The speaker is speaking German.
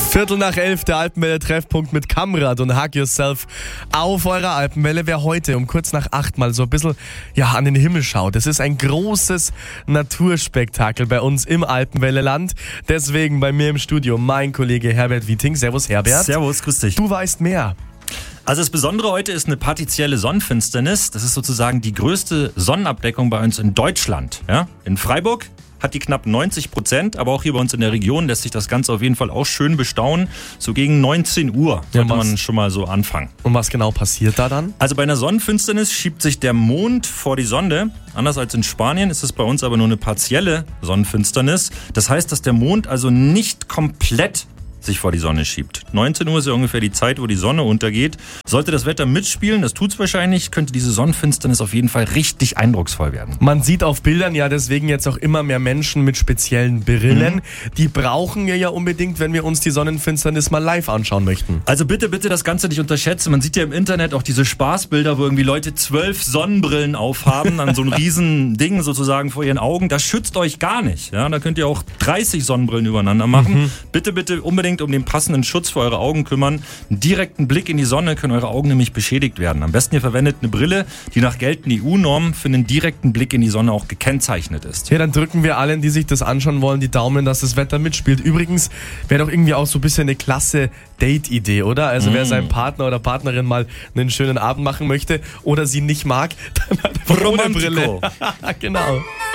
11:15, der Alpenwelle-Treffpunkt mit Kamrad und Hug Yourself auf eurer Alpenwelle. Wer heute um kurz nach 8 mal so ein bisschen an den Himmel schaut, das ist ein großes Naturspektakel bei uns im Alpenwelle-Land. Deswegen bei mir im Studio mein Kollege Herbert Wieting. Servus Herbert. Servus, grüß dich. Du weißt mehr. Also das Besondere heute ist eine partielle Sonnenfinsternis. Das ist sozusagen die größte Sonnenabdeckung bei uns in Deutschland. Ja? In Freiburg hat die knapp 90%, aber auch hier bei uns in der Region lässt sich das Ganze auf jeden Fall auch schön bestaunen. So gegen 19 Uhr sollte man schon mal so anfangen. Und was genau passiert da dann? Also bei einer Sonnenfinsternis schiebt sich der Mond vor die Sonne. Anders als in Spanien ist es bei uns aber nur eine partielle Sonnenfinsternis. Das heißt, dass der Mond also nicht komplett sich vor die Sonne schiebt. 19 Uhr ist ja ungefähr die Zeit, wo die Sonne untergeht. Sollte das Wetter mitspielen, das tut's wahrscheinlich, könnte diese Sonnenfinsternis auf jeden Fall richtig eindrucksvoll werden. Man sieht auf Bildern ja deswegen jetzt auch immer mehr Menschen mit speziellen Brillen. Die brauchen wir ja unbedingt, wenn wir uns die Sonnenfinsternis mal live anschauen möchten. Also bitte das Ganze nicht unterschätzen. Man sieht ja im Internet auch diese Spaßbilder, wo irgendwie Leute 12 Sonnenbrillen aufhaben, dann so ein riesen Ding sozusagen vor ihren Augen. Das schützt euch gar nicht. Ja, da könnt ihr auch 30 Sonnenbrillen übereinander machen. Bitte unbedingt um den passenden Schutz für eure Augen kümmern. Einen direkten Blick in die Sonne können eure Augen nämlich beschädigt werden. Am besten ihr verwendet eine Brille, die nach geltenden EU-Normen für einen direkten Blick in die Sonne auch gekennzeichnet ist. Ja, dann drücken wir allen, die sich das anschauen wollen, die Daumen, dass das Wetter mitspielt. Übrigens wäre doch irgendwie auch so ein bisschen eine klasse Date-Idee, oder? Also wer seinem Partner oder Partnerin mal einen schönen Abend machen möchte oder sie nicht mag, dann hat er ohne Brille. Romantico. Genau.